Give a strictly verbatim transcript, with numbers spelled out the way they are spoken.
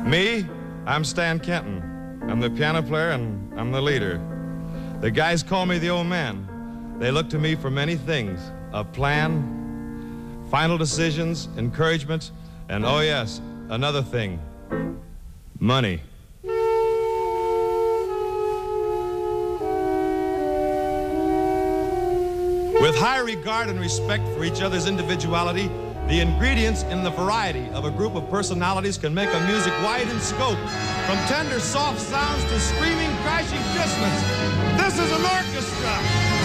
Me, I'm Stan Kenton. I'm the piano player and I'm the leader. The guys call me the old man. They look to me for many things: a plan, final decisions, encouragement, and oh yes, another thing, money. With high regard and respect for each other's individuality, the ingredients in the variety of a group of personalities can make a music wide in scope, from tender, soft sounds to screaming, crashing dissonance. This is an orchestra.